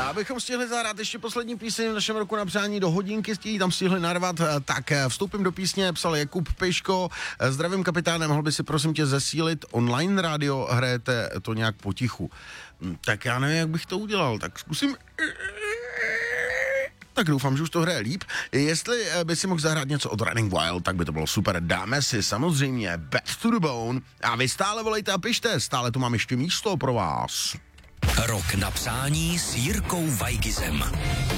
Abychom stihli zahrát ještě poslední píseň v našem roku na přání do hodinky, tam stihli narvat, tak vstoupím do písně, psal Jakub Peško. Zdravím kapitáne, mohl by si prosím tě zesílit online rádio, hrajete to nějak potichu. Tak já nevím, jak bych to udělal, tak zkusím... Tak doufám, že už to hraje líp. Jestli by si mohl zahrát něco od Running Wild, tak by to bylo super. Dáme si samozřejmě Bad to the Bone. A vy stále volejte a pište, stále tu mám ještě místo pro vás. Rok na přání s Jirkou Weigizem.